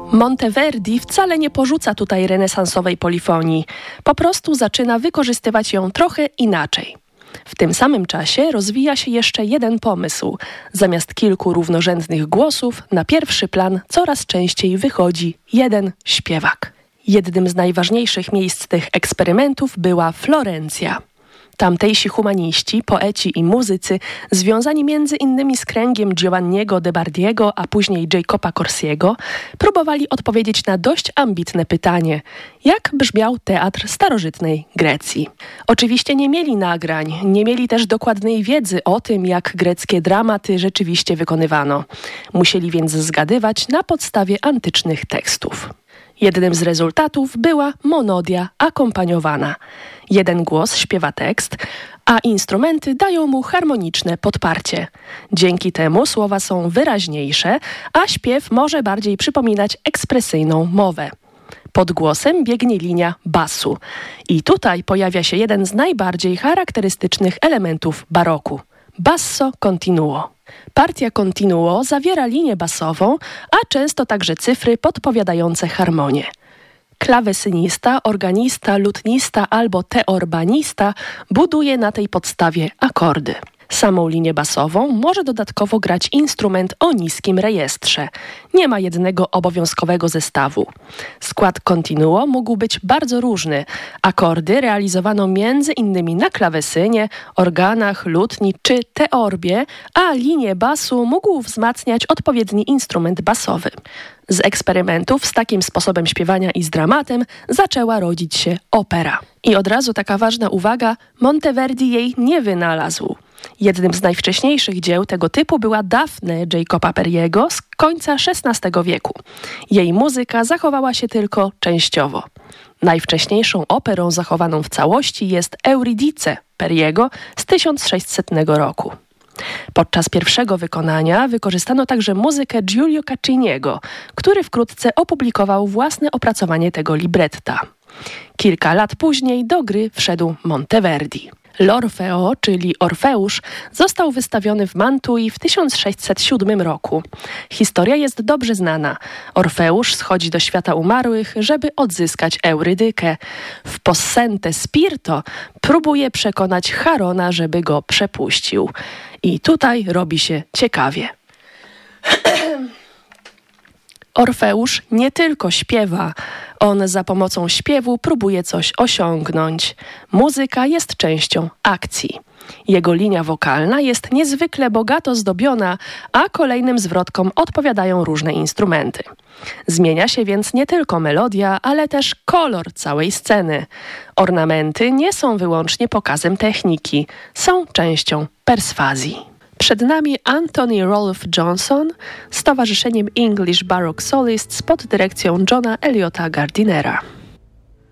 Monteverdi wcale nie porzuca tutaj renesansowej polifonii. Po prostu zaczyna wykorzystywać ją trochę inaczej. W tym samym czasie rozwija się jeszcze jeden pomysł. Zamiast kilku równorzędnych głosów na pierwszy plan coraz częściej wychodzi jeden śpiewak. Jednym z najważniejszych miejsc tych eksperymentów była Florencja. Tamtejsi humaniści, poeci i muzycy, związani między innymi z kręgiem Giovanniego de Bardiego, a później Jacoba Corsiego, próbowali odpowiedzieć na dość ambitne pytanie, jak brzmiał teatr starożytnej Grecji. Oczywiście nie mieli nagrań, nie mieli też dokładnej wiedzy o tym, jak greckie dramaty rzeczywiście wykonywano. Musieli więc zgadywać na podstawie antycznych tekstów. Jednym z rezultatów była monodia akompaniowana. Jeden głos śpiewa tekst, a instrumenty dają mu harmoniczne podparcie. Dzięki temu słowa są wyraźniejsze, a śpiew może bardziej przypominać ekspresyjną mowę. Pod głosem biegnie linia basu. I tutaj pojawia się jeden z najbardziej charakterystycznych elementów baroku. Basso continuo. Partia continuo zawiera linię basową, a często także cyfry podpowiadające harmonię. Klawesynista, organista, lutnista albo teorbanista buduje na tej podstawie akordy. Samą linię basową może dodatkowo grać instrument o niskim rejestrze. Nie ma jednego obowiązkowego zestawu. Skład continuo mógł być bardzo różny. Akordy realizowano między innymi na klawesynie, organach, lutni czy teorbie, a linię basu mógł wzmacniać odpowiedni instrument basowy. Z eksperymentów z takim sposobem śpiewania i z dramatem zaczęła rodzić się opera. I od razu taka ważna uwaga, Monteverdi jej nie wynalazł. Jednym z najwcześniejszych dzieł tego typu była Dafne Jacoba Periego z końca XVI wieku. Jej muzyka zachowała się tylko częściowo. Najwcześniejszą operą zachowaną w całości jest Euridice Periego z 1600 roku. Podczas pierwszego wykonania wykorzystano także muzykę Giulio Cacciniego, który wkrótce opublikował własne opracowanie tego libretta. Kilka lat później do gry wszedł Monteverdi. L'Orfeo, czyli Orfeusz, został wystawiony w Mantui w 1607 roku. Historia jest dobrze znana. Orfeusz schodzi do świata umarłych, żeby odzyskać Eurydykę. W Possente Spirito próbuje przekonać Charona, żeby go przepuścił. I tutaj robi się ciekawie. Orfeusz nie tylko śpiewa, on za pomocą śpiewu próbuje coś osiągnąć. Muzyka jest częścią akcji. Jego linia wokalna jest niezwykle bogato zdobiona, a kolejnym zwrotkom odpowiadają różne instrumenty. Zmienia się więc nie tylko melodia, ale też kolor całej sceny. Ornamenty nie są wyłącznie pokazem techniki, są częścią perswazji. Przed nami Anthony Rolfe Johnson z towarzyszeniem English Baroque Solists pod dyrekcją Johna Eliota Gardinera.